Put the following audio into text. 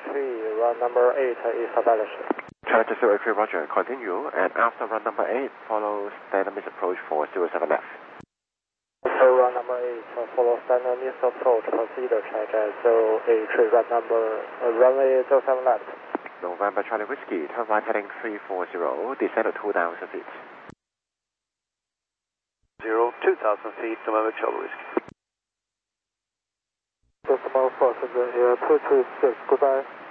083, run number 8 is established. Charlie 083, roger. Continue, and after run number 8, follow standard miss approach for 07F. So run number 8, follow standard miss approach, proceed check at 083, runway 07 left. November Charlie Whiskey, turn right heading 340, descend to 2,000 feet. 2,000 feet, November Charlie Whiskey. Decimal 4, 226, goodbye.